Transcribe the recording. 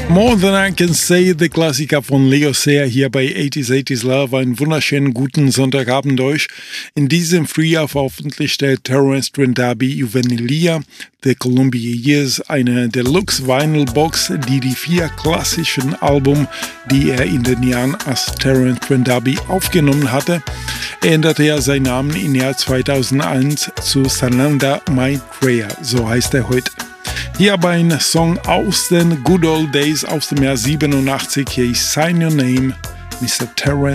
More Than I Can Say, der Klassiker von Leo Sayer hier bei 80s Love. Einen wunderschönen guten Sonntagabend euch. In diesem Frühjahr veröffentlichte Terence Trent D'Arby Juvenilia, The Columbia Years, eine Deluxe Vinyl Box, die die 4 klassischen Alben, die er in den Jahren als Terence Trent D'Arby aufgenommen hatte, änderte er seinen Namen im Jahr 2001 zu Sananda Maitreya, so heißt er heute. Hier aber ein Song aus den Good Old Days aus dem Jahr 87, hier ist Sign Your Name, Mr. Terence